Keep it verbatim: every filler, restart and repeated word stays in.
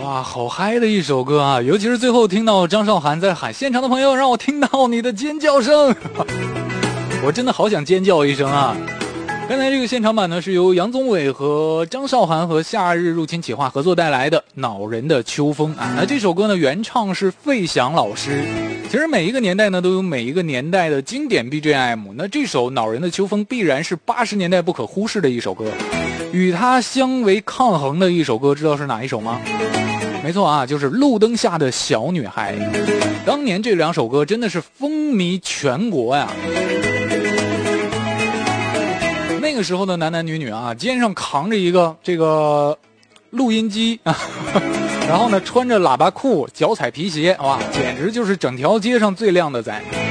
哇，好嗨的一首歌啊！尤其是最后听到张韶涵在喊，现场的朋友让我听到你的尖叫声，我真的好想尖叫一声啊！刚才这个现场版呢，是由杨宗纬和张韶涵和夏日入侵企划合作带来的《恼人的秋风》啊。那这首歌呢，原唱是费翔老师。其实每一个年代呢，都有每一个年代的经典 B G M。那这首《恼人的秋风》必然是八十年代不可忽视的一首歌。与它相为抗衡的一首歌，知道是哪一首吗？没错啊，就是《路灯下的小女孩》。当年这两首歌真的是风靡全国呀。那个时候的男男女女啊，肩上扛着一个这个录音机啊，然后呢穿着喇叭裤，脚踩皮鞋，哇，简直就是整条街上最靓的仔。